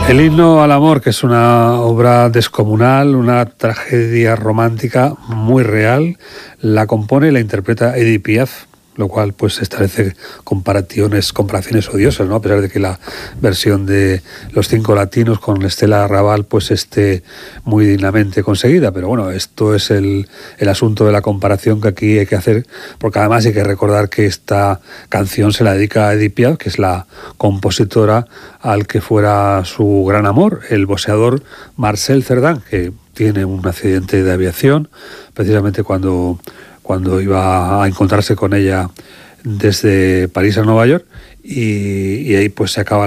El himno al amor, que es una obra descomunal, una tragedia romántica muy real, la compone y la interpreta Edith Piaf, lo cual pues establece comparaciones odiosas, ¿no? A pesar de que la versión de Los Cinco Latinos con Estela Raval pues esté muy dignamente conseguida, pero bueno, esto es el asunto de la comparación que aquí hay que hacer, porque además hay que recordar que esta canción se la dedica a Edith Piaf, que es la compositora al que fuera su gran amor, el boxeador Marcel Cerdan, que tiene un accidente de aviación precisamente cuando iba a encontrarse con ella desde París a Nueva York, y ahí pues se acaba